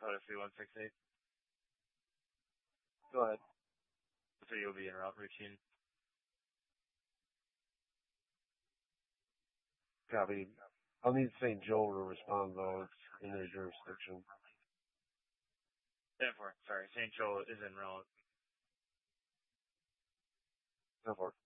Dakota 3168. Go ahead. So you'll be en route routine. Copy. I'll need St. Joel to respond, though. It's in their jurisdiction. 10-4. Sorry, St. Joel is en route. 10-4.